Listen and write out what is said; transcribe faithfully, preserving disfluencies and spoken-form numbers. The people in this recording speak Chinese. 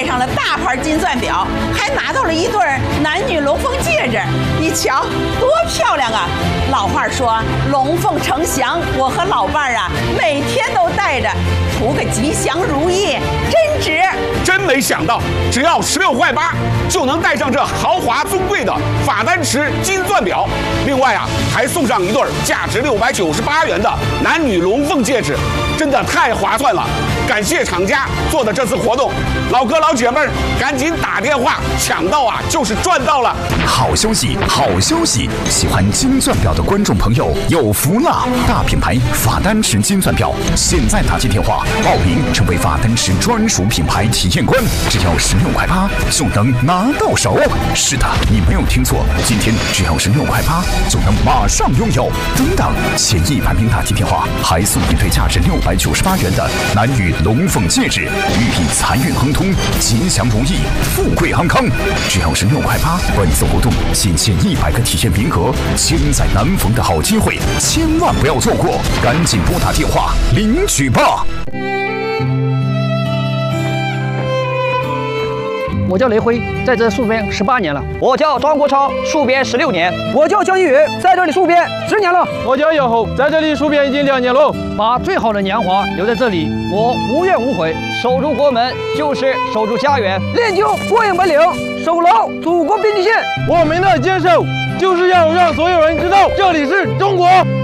戴上了大牌金钻表，还拿到了一对男女龙凤戒指。你瞧，多漂亮啊！老话说龙凤呈祥，我和老伴儿啊，每天都戴着，图个吉祥如意，真值。 真没想到，只要十六块八就能戴上这豪华尊贵的法丹池金钻表。另外啊，还送上一对价值六百九十八元的男女龙凤戒指，真的太划算了！感谢厂家做的这次活动，老哥老姐们儿赶紧打电话抢到啊，就是赚到了！ 好消息，好消息！喜欢金钻表的观众朋友有福了！大品牌法丹池金钻表，现在打进电话报名成为法丹池专属品牌体验官，只要十六块八就能拿到手。是的，你没有听错，今天只要十六块八就能马上拥有。等等，前一百名打进电话还送一对价值六百九十八元的男女龙凤戒指，寓意财运亨通、吉祥如意、富贵安康。只要是六块八，本次活动仅限一百个体验名额，千载难逢的好机会，千万不要错过！赶紧拨打电话领取吧。 我叫雷辉，在这戍边十八年了。 我叫庄国超，戍边十六年。 我叫江一宇，在这里戍边十年了。 我叫姚厚，在这里戍边已经两年喽。 把最好的年华留在这里，我无怨无悔。 守住国门就是守住家园， 练就过硬本领，守牢祖国边境线。 我们的坚守就是要让所有人知道，这里是中国。